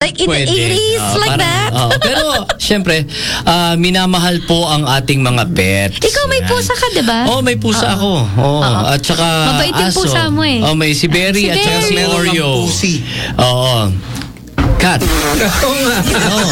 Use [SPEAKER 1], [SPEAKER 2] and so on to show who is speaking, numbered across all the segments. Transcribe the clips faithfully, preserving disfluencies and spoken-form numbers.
[SPEAKER 1] Like in
[SPEAKER 2] Pwede.
[SPEAKER 1] the eighties,
[SPEAKER 2] Ah,
[SPEAKER 1] like
[SPEAKER 2] parang,
[SPEAKER 1] that?
[SPEAKER 2] ah, pero, syempre, ah, minamahal po ang ating mga pets.
[SPEAKER 1] Ikaw may
[SPEAKER 2] Yan.
[SPEAKER 1] pusa ka, diba?
[SPEAKER 2] Oh, may pusa
[SPEAKER 1] Oo.
[SPEAKER 2] ako. Oh,
[SPEAKER 1] Oo.
[SPEAKER 2] at saka
[SPEAKER 1] Mabait yung
[SPEAKER 2] aso.
[SPEAKER 1] pusa mo eh.
[SPEAKER 2] Oh, may si Berry
[SPEAKER 1] Si
[SPEAKER 2] at saka si
[SPEAKER 1] Berry.
[SPEAKER 3] Meron kang
[SPEAKER 2] Oreo.
[SPEAKER 3] pusi.
[SPEAKER 2] Oo. Cat.
[SPEAKER 3] Oo nga.
[SPEAKER 2] Oh.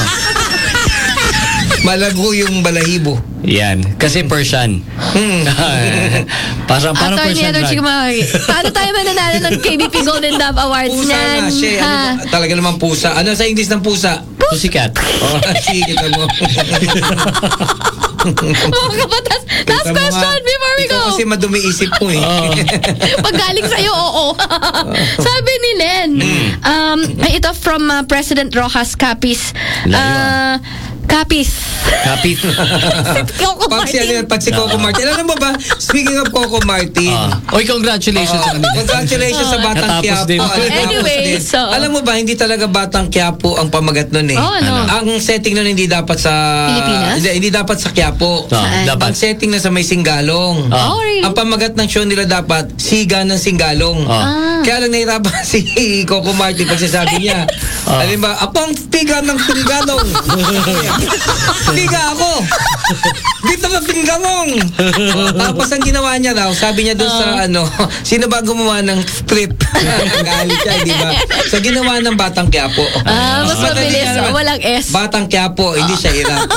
[SPEAKER 3] Malago yung balahibo.
[SPEAKER 2] Yan. Kasi Persian.
[SPEAKER 3] Hmm.
[SPEAKER 2] parang parang
[SPEAKER 1] Attorney
[SPEAKER 2] Persian
[SPEAKER 1] Energy
[SPEAKER 2] rat.
[SPEAKER 1] Kumari. Paano tayo mananalo ng K B P Golden Dove Awards
[SPEAKER 3] Pusa
[SPEAKER 1] niyan?
[SPEAKER 3] nga siya. Ano,
[SPEAKER 1] Ha?
[SPEAKER 3] ba- talaga naman pusa. Ano sa English ng pusa?
[SPEAKER 2] Pussycat.
[SPEAKER 3] Oh, sige kita mo.
[SPEAKER 1] Mga kabatas, last
[SPEAKER 3] Kita mo
[SPEAKER 1] question
[SPEAKER 3] nga,
[SPEAKER 1] before we
[SPEAKER 3] ikaw
[SPEAKER 1] go.
[SPEAKER 3] kasi madumi isip mo eh.
[SPEAKER 2] Oh.
[SPEAKER 1] Pag galing sa'yo, oo. Sabi ni Len, um, ay, ito from uh, President Rojas Capiz.
[SPEAKER 2] Layo,
[SPEAKER 1] Uh, Capiz.
[SPEAKER 2] Kapit.
[SPEAKER 1] Coco
[SPEAKER 3] Pag si, ano,
[SPEAKER 1] Martin.
[SPEAKER 3] pag si Coco Martin. Alam mo ba, speaking of Coco Martin,
[SPEAKER 2] Ah. Oy, congratulations sa kanila.
[SPEAKER 3] congratulations sa Batang
[SPEAKER 2] Natapos
[SPEAKER 3] Quiapo.
[SPEAKER 2] din.
[SPEAKER 3] Ah, natapos
[SPEAKER 1] Anyway,
[SPEAKER 3] din.
[SPEAKER 1] so-
[SPEAKER 3] Alam mo ba, hindi talaga Batang Quiapo ang pamagat nun eh.
[SPEAKER 1] Oh, no.
[SPEAKER 3] Ang setting nun hindi dapat sa...
[SPEAKER 1] Pilipinas?
[SPEAKER 3] Hindi, hindi dapat sa Quiapo.
[SPEAKER 2] Ah,
[SPEAKER 1] Saan?
[SPEAKER 2] dapat.
[SPEAKER 3] Ang setting na sa may Singgalong.
[SPEAKER 2] Ah.
[SPEAKER 1] Oh, really?
[SPEAKER 3] Ang pamagat ng show nila dapat, Siga ng Singgalong.
[SPEAKER 2] Ah.
[SPEAKER 3] Kaya lang nahirapan si Coco Martin pag sasabi niya.
[SPEAKER 2] Ah.
[SPEAKER 3] Alam ba, ako ang tiga ng Singgalong. Tiga ako. Dito ka Singgalong. Tapos ang ginawa niya daw, sabi niya doon sa ano, sino ba gumawa ng strip? Galit siya, di ba? So ginawa ng Batang Quiapo.
[SPEAKER 1] Ah, mas
[SPEAKER 3] Madali
[SPEAKER 1] mabilis.
[SPEAKER 3] nga naman.
[SPEAKER 1] Walang S.
[SPEAKER 3] Batang Quiapo, hindi siya Iraq.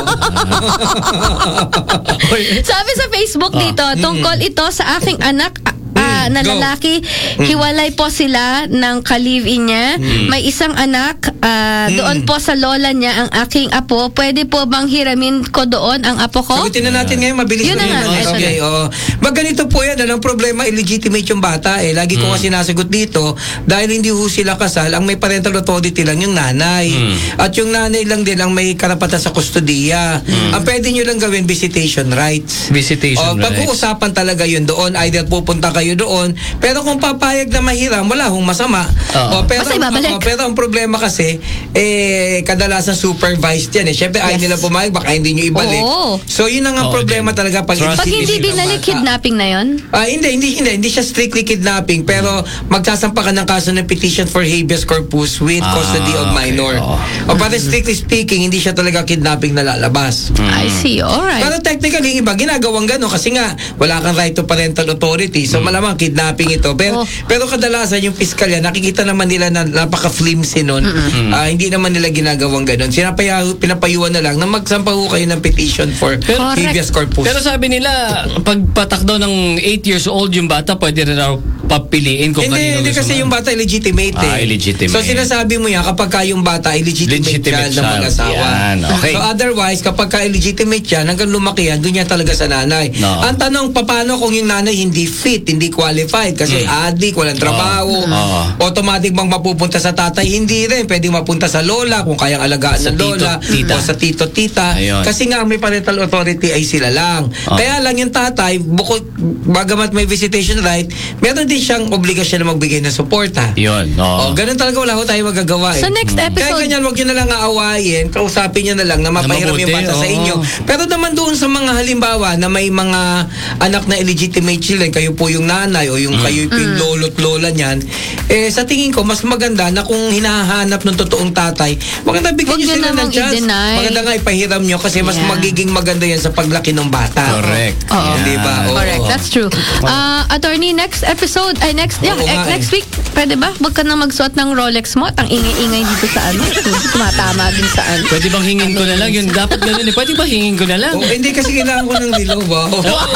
[SPEAKER 1] Sabi sa Facebook dito, tungkol ito sa aking anak ah, na
[SPEAKER 3] Go.
[SPEAKER 1] lalaki, hiwalay po sila ng ka-live-in niya. May isang anak, ah, doon po sa lola niya ang aking apo. Pwede po bang hiramin ko doon ang apo ko?
[SPEAKER 3] Sagutin na natin ngayon, mabilis
[SPEAKER 1] Yun na
[SPEAKER 3] lang
[SPEAKER 1] nga,
[SPEAKER 3] yun.
[SPEAKER 1] ito
[SPEAKER 3] Okay, oo. Magganito po yan, anong problema, illegitimate yung bata eh. Lagi ko nga sinasagot dito, dahil hindi ho sila kasal, ang may parental authority lang yung nanay. At yung nanay lang din ang may karapatan sa kustodiya. Ang pwede nyo lang gawin, visitation rights.
[SPEAKER 2] Visitation
[SPEAKER 3] O,
[SPEAKER 2] rights.
[SPEAKER 3] pag-uusapan talaga yun doon, either pupunta kayo doon, pero kung papayag na mahiram, wala hong masama.
[SPEAKER 2] Oo.
[SPEAKER 3] O, pero,
[SPEAKER 1] Basta ibabalik.
[SPEAKER 3] o, pero ang problema kasi, eh, kadalasan supervised yan eh. Siyempre, ayaw
[SPEAKER 1] Yes.
[SPEAKER 3] nila pumayag, baka hindi nyo ibalik.
[SPEAKER 1] Oo.
[SPEAKER 3] So, yun ang, ang
[SPEAKER 2] Oo,
[SPEAKER 3] problema
[SPEAKER 2] din.
[SPEAKER 3] talaga pag
[SPEAKER 2] Trust
[SPEAKER 1] Pag hindi
[SPEAKER 3] isip ng
[SPEAKER 1] binalik,
[SPEAKER 3] bata.
[SPEAKER 1] kidnapping na yon?
[SPEAKER 3] Ah, hindi, hindi, hindi. Hindi siya strictly kidnapping, pero magsasampa ka ng kaso ng petition for habeas corpus with
[SPEAKER 2] Ah,
[SPEAKER 3] custody of
[SPEAKER 2] okay.
[SPEAKER 3] minor.
[SPEAKER 2] Oo.
[SPEAKER 3] O para strictly speaking, hindi siya talaga kidnapping na lalabas.
[SPEAKER 1] I see, alright.
[SPEAKER 3] Pero technically, iba, ginagawang gano'n kasi nga, wala kang right to parental authority. So, malamang kidnapping ito. Pero,
[SPEAKER 1] Oh.
[SPEAKER 3] pero kadalasan yung piskalya, nakikita naman nila na napaka-flimsy nun. Ah, hindi naman nila ginagawang gano'n. Sinapaya, pinapayuan na lang na magsampa ho kayo ng petition for
[SPEAKER 1] Correct.
[SPEAKER 3] habeas corpus.
[SPEAKER 2] Pero sabi nila, pag patak daw ng eight years old yung bata, pwede rin raw papiliin kung
[SPEAKER 3] Hindi,
[SPEAKER 2] kanino
[SPEAKER 3] hindi
[SPEAKER 2] gusto
[SPEAKER 3] kasi
[SPEAKER 2] mo.
[SPEAKER 3] yung bata illegitimate eh.
[SPEAKER 2] Ah, illegitimate.
[SPEAKER 3] So sinasabi mo yan, kapag ka yung bata illegitimate,
[SPEAKER 2] Legitimate
[SPEAKER 3] child ng
[SPEAKER 2] child.
[SPEAKER 3] mag-asawa.
[SPEAKER 2] Yan, okay.
[SPEAKER 3] So otherwise, kapag ka illegitimate yan, hanggang lumaki yan, doon yan talaga sa nanay.
[SPEAKER 2] No.
[SPEAKER 3] Ang tanong, paano kung yung nanay hindi fit, hindi qualified, kasi adik, walang trabaho,
[SPEAKER 2] Oo.
[SPEAKER 3] automatic bang mapupunta sa tatay? Hindi rin. Pwede mapunta sa lola, kung kayang alagaan
[SPEAKER 2] Sa
[SPEAKER 3] ng
[SPEAKER 2] tito,
[SPEAKER 3] lola,
[SPEAKER 2] tita.
[SPEAKER 3] o sa tito-tita.
[SPEAKER 2] Ayun.
[SPEAKER 3] Kasi nga, ang may parental authority ay sila lang.
[SPEAKER 2] Oo.
[SPEAKER 3] Kaya lang yung tatay, bukod, bagamat may visitation right, meron din siyang obligasyon na magbigay ng suporta.
[SPEAKER 2] Yun,
[SPEAKER 3] Oh,
[SPEAKER 2] oo.
[SPEAKER 3] ganun talaga, wala ko tayo magagawa eh.
[SPEAKER 1] So next
[SPEAKER 3] Kaya
[SPEAKER 1] episode,
[SPEAKER 3] ganyan, wag nyo na lang aawayin, kausapin nyo na lang na mapahiram yung
[SPEAKER 2] mabuti,
[SPEAKER 3] bata sa
[SPEAKER 2] oo.
[SPEAKER 3] inyo. Pero naman doon sa mga halimbawa na may mga anak na illegitimate children, kayo po yung nanay o yung kayo yung lolo't lola niyan, eh sa tingin ko, mas maganda na kung hinahanap ng totoong tatay, maganda bigyan
[SPEAKER 1] Wag
[SPEAKER 3] nyo
[SPEAKER 1] nyo
[SPEAKER 3] sila ng
[SPEAKER 1] namang
[SPEAKER 3] chance.
[SPEAKER 1] i-deny.
[SPEAKER 3] Maganda nga ipahiram nyo kasi mas
[SPEAKER 1] Yeah.
[SPEAKER 3] magiging maganda yan sa paglaki ng bata.
[SPEAKER 2] Correct.
[SPEAKER 1] Oo.
[SPEAKER 2] Yan.
[SPEAKER 3] Di ba? Oo.
[SPEAKER 1] correct, that's true. Uh, attorney, next episode, ay next, yeah,
[SPEAKER 3] Oo
[SPEAKER 1] eh,
[SPEAKER 3] nga eh.
[SPEAKER 1] next week, pwede ba? Huwag ka na magsuot ng Rolex mo at ang ingay-ingay dito sa ano. Tumatama din sa ano.
[SPEAKER 2] Pwede bang hingin ko na lang? Yun, dapat ganun eh. Pwede ba hingin ko na lang?
[SPEAKER 3] Oh, hindi kasi kailangan ko ng dilaw, wow.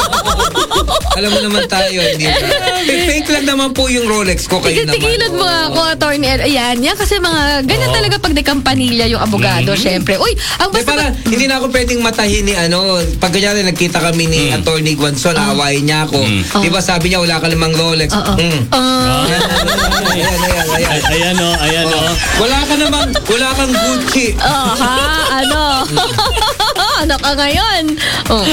[SPEAKER 3] Alam mo naman tayo, hindi ba? Fake lang naman po yung Rolex ko, kayo naman.
[SPEAKER 1] Tigilan mo nga ako, attorney. Ayan, yan kasi mga, ganyan
[SPEAKER 2] Oo.
[SPEAKER 1] talaga pag dekampanilya yung abogado, syempre. Uy, ang
[SPEAKER 3] Hindi,
[SPEAKER 1] basta
[SPEAKER 3] para, hindi na ako pwedeng matahin ni ano, pag kanyari nagkita kami ni Attorney Guanzon, aawayin niya ako. Di ba sabi niya, wala ka namang Rolex.
[SPEAKER 1] Oo.
[SPEAKER 3] Mm.
[SPEAKER 1] Uh,
[SPEAKER 3] Ayan, ayan, ayan, ayan.
[SPEAKER 2] Ayan o, ayan o.
[SPEAKER 3] Oh, wala ka namang, wala kang Gucci.
[SPEAKER 1] oh, ha? Ano? ano ka ngayon? Oh.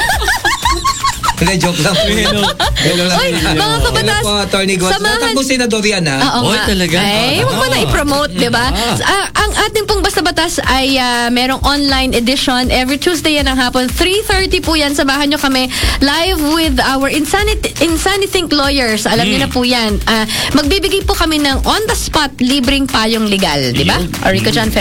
[SPEAKER 3] Hindi, joke lang. Joke lang.
[SPEAKER 1] Uy, mga kabatas,
[SPEAKER 3] Ano po, Attorney Guanzon.
[SPEAKER 1] samahan-
[SPEAKER 3] Natakbo si Senadorian, ha?
[SPEAKER 1] Oo
[SPEAKER 2] Oy,
[SPEAKER 1] nga.
[SPEAKER 2] talaga?
[SPEAKER 1] Ay, huwag mo na i-promote, di ba? Ah, ang ating pong Basta Batas ay ah, merong online edition. Every Tuesday yan ang hapon. three thirty po yan. Samahan nyo kami live with our Insanity, Insanity Think lawyers. Alam nyo na po yan. Ah, magbibigay po kami ng on-the-spot libreng payong legal, di ba? Rico John